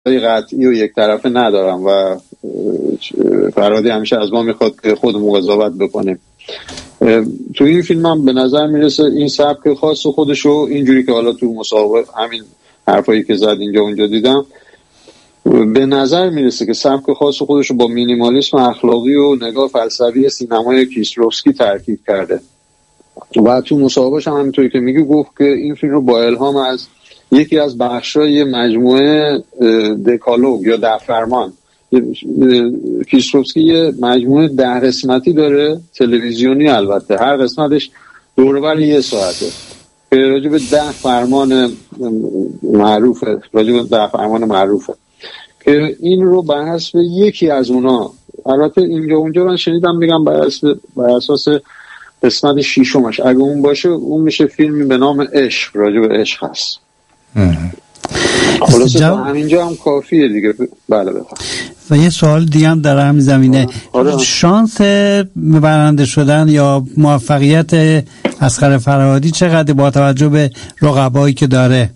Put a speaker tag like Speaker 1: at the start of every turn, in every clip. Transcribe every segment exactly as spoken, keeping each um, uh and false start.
Speaker 1: قطعی و یک طرفه ندارم و فرهادی همیشه از ما میخواد که خودمون قضاوت بکنیم. تو این فیلم هم به نظر میرسه این سبک خاص خودشو اینجوری که حالا تو مسابقه همین حرفایی که زد اینجا اونجا دیدم، به نظر میرسه که سبک خاص خودشو با مینیمالیسم اخلاقی و نگاه فلسفی سینمای کیسلوفسکی ترکیب کرده و تو مسابقهش هم همینطوری که میگه گفت که این فیلم رو با الهام از یکی از بخشای مجموعه دکالوگ یا ده فرمان. کیسلوفسکی یه مجموعه ده قسمتی داره، تلویزیونی البته، هر قسمتش دور و بر یه ساعته که راجع به ده فرمان معروفه راجع به ده فرمان معروفه که این رو بر حسب یکی از اونا، البته اینجا اونجا من شنیدم میگم بر اساس بر اساس قسمت ششمش اگه اون باشه اون میشه فیلمی به نام عشق، راجع به عشق هست. خلاصه جا... همینجا هم کافیه دیگه. بله بفرمایید.
Speaker 2: و یه سوال دیگه هم در همین زمینه، آره. شانس برنده شدن یا موفقیت اصغر فرهادی چقدر با توجه به رقبایی که داره؟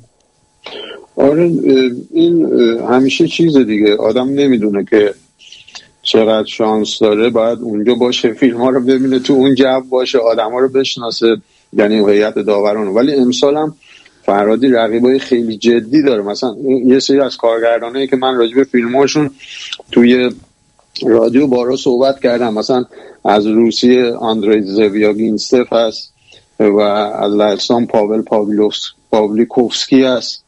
Speaker 1: آره این همیشه چیز دیگه، آدم نمیدونه که چقدر شانس داره، باید اونجا باشه، فیلم ها رو ببینه، تو اون جو باشه، آدم ها رو بشناسه، یعنی هیئت داوران. ولی امسال هم فرهادی رقیبای خیلی جدی داره. مثلا یه سری از کارگردانایی که من راجع به فیلماشون توی رادیو بارا صحبت کردم، مثلا از روسیه آندری زویاگینستف هست و از لهستان پاول پاولیکوفسکی هست،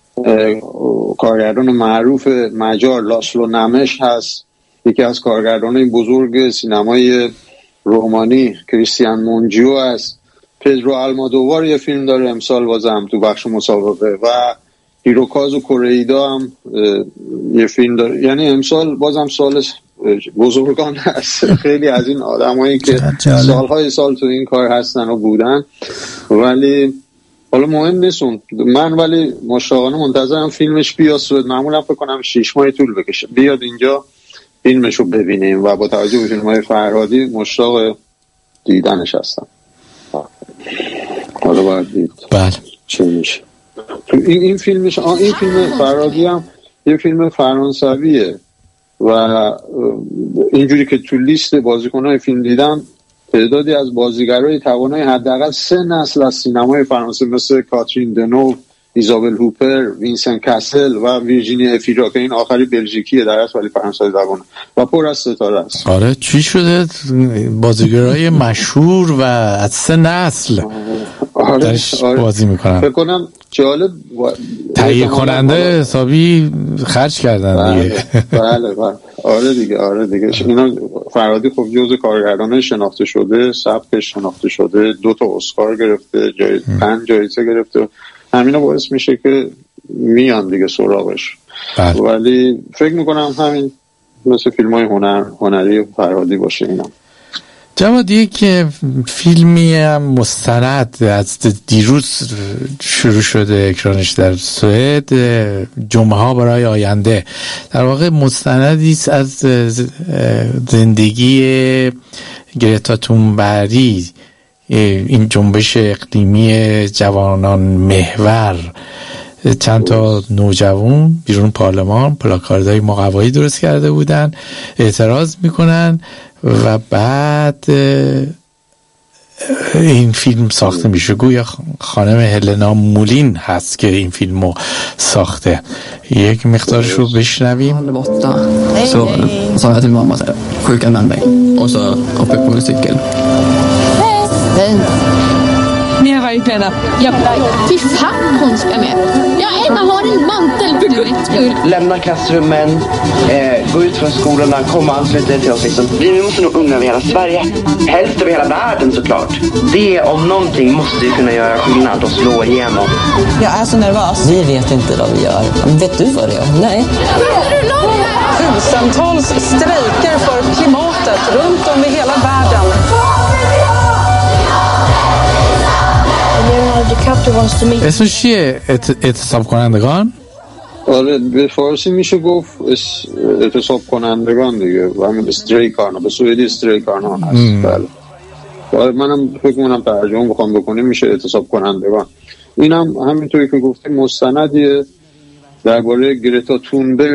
Speaker 1: کارگردان معروف مجار لاسلو نمش هست، یکی از کارگردانای بزرگ سینمای رومانی کریستیان مونجیو هست، پدرو آلمودوار یه فیلم داره امسال بازم تو بخش مسابقه و هیروکازو کوریدا هم یه فیلم داره. یعنی امسال بازم سال بزرگان هست، خیلی از این آدمایی که سالهای سال تو این کار هستن و بودن، ولی حالا مهم نیستون. من ولی مشتاقانه منتظرم فیلمش بیاد سوئد. معمولا فکر کنم شش ماه طول بکشه بیاد اینجا فیلمشو ببینیم و با توجه به فیلم‌های فرهادی مشتاق دیدنش هستم. حالا باید دید
Speaker 3: بله
Speaker 1: چه میشه تو این این فیلمش. این فیلم فرهادی هم یه فیلم فرانسویه و اینجوری که تو لیست بازیکن‌های فیلم دیدم تعدادی از بازیگرای توانای حداقل سه نسل از سینمای فرانسه مثل کاترین دنوو، ایزابل هوپر، وینسنت کاسل و ویرجینی افیرا که این آخری بلژیکیه در اصل ولی فرانسوی زبانه و پر از ستاره است.
Speaker 3: آره چی شده بازیگرای مشهور و از سه نسل
Speaker 1: آره آره
Speaker 3: بازی میکنن.
Speaker 1: فکر کنم جالب و...
Speaker 3: تهیه کننده حسابی خرج کردن
Speaker 1: بله.
Speaker 3: دیگه.
Speaker 1: بله بله آره دیگه آره دیگه اینا فرهادی خب جزو کارگردانای شناخته شده، سبکش شناخته شده، دو تا اسکار گرفته، جای پنج جایزه گرفته، همینا باعث میشه که میان دیگه سراغش. بله. ولی فکر میکنم همین مثل فیلم‌های هنر هنری فرهادی باشه. اینا
Speaker 3: جواد یک فیلمی هم مستند از دیروز شروع شده اکرانش در سوئد، جمعه ها برای آینده، در واقع مستندی است از زندگی گرتا تونبری، این جنبش اقلیمی جوانان محور. چند تا نوجوان بیرون پارلمان پلاکاردهای مقوایی درست کرده بودن، اعتراض میکنن و بعد این فیلم ساخته میشه. گویا خانم هلنا مولین هست که این فیلمو ساخته. یک مقدارش رو بشنویم.
Speaker 4: Så sa jag till mamma så här, sjuka med mig. Och så hoppade jag på en cykel.
Speaker 5: Ni har varit klädda. Ja, fy fan hon ska med. Ja, Emma har en mantel för guds skull.
Speaker 6: Lämna klassrummen, eh, gå ut från skolorna, komma och ansluta till oss liksom. Vi måste nog unga över hela Sverige. Helst över hela världen såklart. Det om någonting måste ju kunna göra skillnad och slå igenom.
Speaker 5: Jag är så nervös.
Speaker 7: Vi vet inte vad vi gör. Men vet du vad det är? Nej.
Speaker 5: Tusentals strejker för klimatet runt om i hela världen.
Speaker 3: اسمش چیه؟ اعتصاب کنندگان؟
Speaker 1: آره به فارسی میشه گفت اعتصاب کنندگان دیگه و همین استریکارنا، به سوئدی استریکارنا هست. بله منم فکر کنم ترجمه بخوام بکنیم میشه اعتصاب کنندگان. اینم همینطوری که گفتیم مستندیه درباره گرتا تونبرگ